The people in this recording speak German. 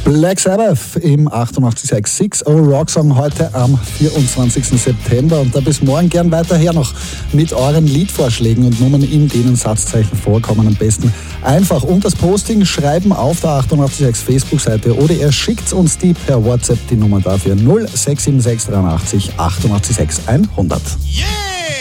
Black Sabbath im 88.6 6 Rock Song heute am 24. September und da bis morgen gern weiterher noch mit euren Liedvorschlägen und Nummern, in denen Satzzeichen vorkommen. Am besten einfach unter das Posting schreiben auf der 88.6 Facebook-Seite oder ihr schickt uns die per WhatsApp, die Nummer dafür 0676 83 88 6 100. Yeah!